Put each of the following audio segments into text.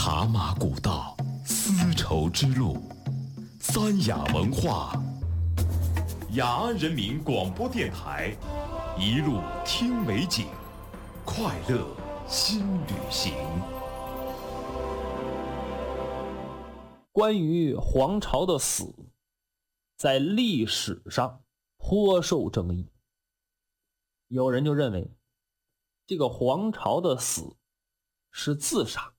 茶马古道，丝绸之路，三雅文化，雅安人民广播电台，一路听美景，快乐新旅行。 关于黄巢的死，在历史上颇受争议。有人就认为，这个黄巢的死是自杀。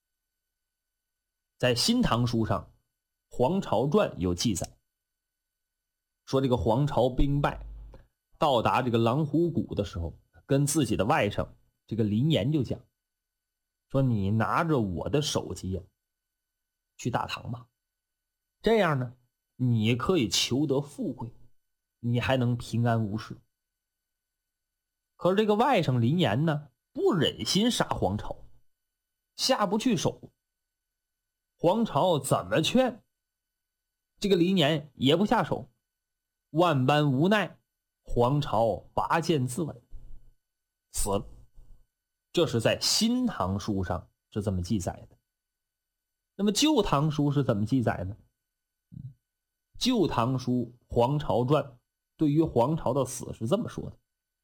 在《新唐书》上，《黄巢传》有记载，说这个黄巢兵败，到达这个狼虎谷的时候，跟自己的外甥这个林岩就讲，说你拿着我的首级去大唐吧，这样呢，你可以求得富贵，你还能平安无事。可是这个外甥林岩呢，不忍心杀黄巢，下不去手。黄巢怎么劝，这个林岩也不下手，万般无奈，黄巢拔剑自刎，死了。这是在《新唐书》上是这么记载的。那么《旧唐书》是怎么记载呢？《旧唐书·黄巢传》对于黄巢的死是这么说的，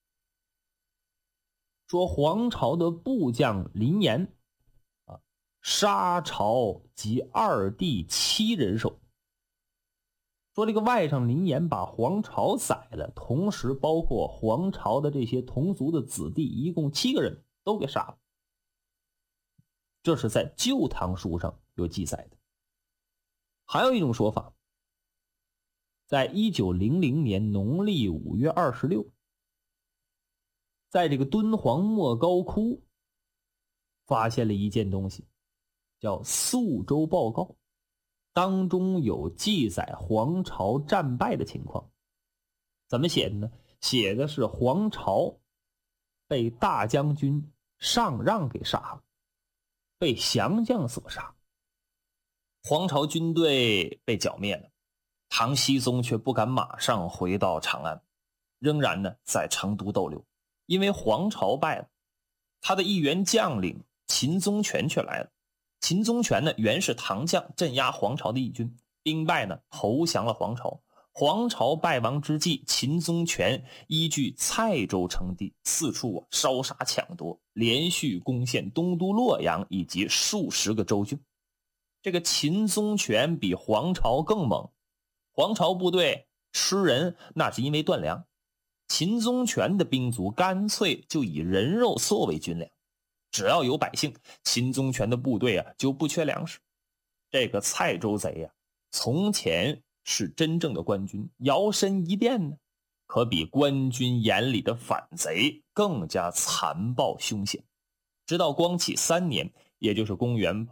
说黄巢的部将林岩杀巢及二弟7人首。说这个外甥林岩把黄巢宰了，同时包括黄巢的这些同族的子弟，一共7个人都给杀了。这是在《旧唐书》上有记载的。还有一种说法，在1900年农历5月26，在这个敦煌莫高窟发现了一件东西，叫肃州报告，当中有记载黄巢战败的情况。怎么写的呢？写的是黄巢被大将军上让给杀了，被降将所杀。黄巢军队被剿灭了，唐僖宗却不敢马上回到长安，仍然呢在成都逗留。因为黄巢败了，他的一员将领秦宗权却来了。秦宗权呢原是唐将，镇压黄巢的义军，兵败呢投降了黄巢。黄巢败亡之际，秦宗权依据蔡州称帝，四处烧杀抢夺，连续攻陷东都洛阳以及数十个州郡。这个秦宗权比黄巢更猛，黄巢部队吃人那是因为断粮，秦宗权的兵卒干脆就以人肉作为军粮，只要有百姓，秦宗权的部队就不缺粮食。这个蔡州贼从前是真正的官军，摇身一变呢，可比官军眼里的反贼更加残暴凶险。直到光启3年，也就是公元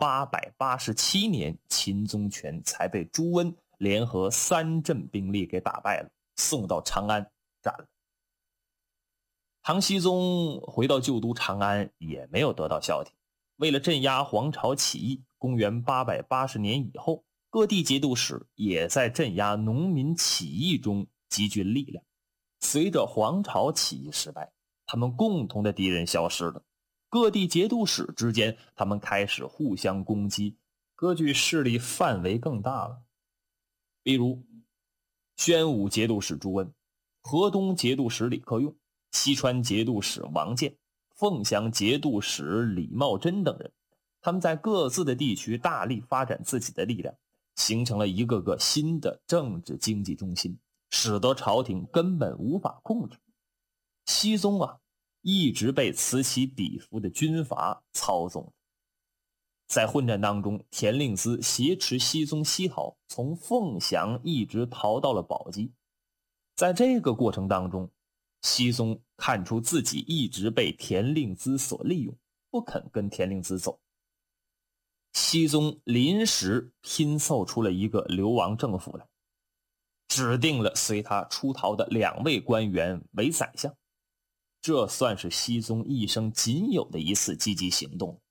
887年，秦宗权才被朱温联合3镇兵力给打败了，送到长安斩了。唐僖宗回到旧都长安也没有得到消停。为了镇压黄巢起义，公元880年以后，各地节度使也在镇压农民起义中集聚力量。随着黄巢起义失败，他们共同的敌人消失了，各地节度使之间他们开始互相攻击，割据势力范围更大了。比如宣武节度使朱温、河东节度使李克用、西川节度使王建、凤翔节度使李茂贞等人，他们在各自的地区大力发展自己的力量，形成了一个个新的政治经济中心，使得朝廷根本无法控制。僖宗一直被此起彼伏的军阀操纵。在混战当中，田令孜挟持僖宗西逃，从凤翔一直逃到了宝鸡。在这个过程当中，僖宗看出自己一直被田令孜所利用，不肯跟田令孜走。僖宗临时拼凑出了一个流亡政府来，指定了随他出逃的2位官员为宰相。这算是僖宗一生仅有的一次积极行动。